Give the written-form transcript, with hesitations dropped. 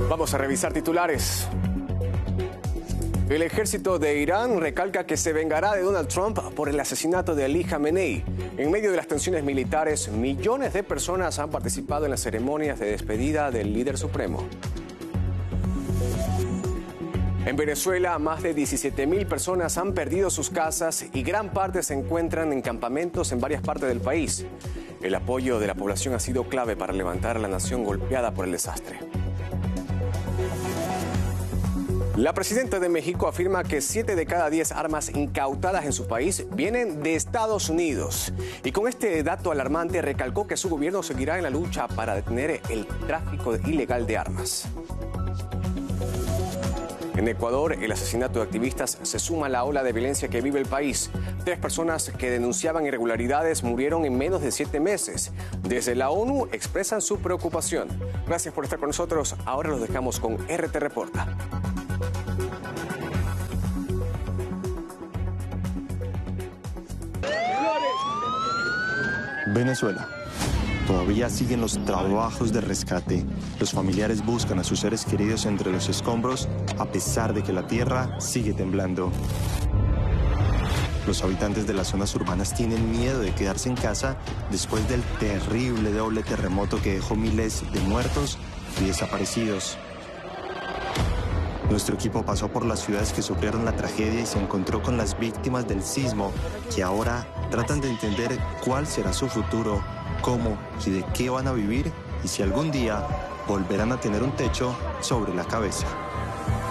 Vamos a revisar titulares. El ejército de Irán recalca que se vengará de Donald Trump por el asesinato de Ali Khamenei. En medio de las tensiones militares, millones de personas han participado en las ceremonias de despedida del líder supremo. En Venezuela, más de 17.000 personas han perdido sus casas y gran parte se encuentran en campamentos en varias partes del país. El apoyo de la población ha sido clave para levantar a la nación golpeada por el desastre. La presidenta de México afirma que 7 de cada 10 armas incautadas en su país vienen de Estados Unidos. Y con este dato alarmante recalcó que su gobierno seguirá en la lucha para detener el tráfico ilegal de armas. En Ecuador, el asesinato de activistas se suma a la ola de violencia que vive el país. 3 personas que denunciaban irregularidades murieron en menos de 7 meses. Desde la ONU expresan su preocupación. Gracias por estar con nosotros. Ahora los dejamos con RT Reporta. Venezuela. Todavía siguen los trabajos de rescate. Los familiares buscan a sus seres queridos entre los escombros, a pesar de que la tierra sigue temblando. Los habitantes de las zonas urbanas tienen miedo de quedarse en casa después del terrible doble terremoto que dejó miles de muertos y desaparecidos. Nuestro equipo pasó por las ciudades que sufrieron la tragedia y se encontró con las víctimas del sismo, que ahora tratan de entender cuál será su futuro, cómo y de qué van a vivir y si algún día volverán a tener un techo sobre la cabeza.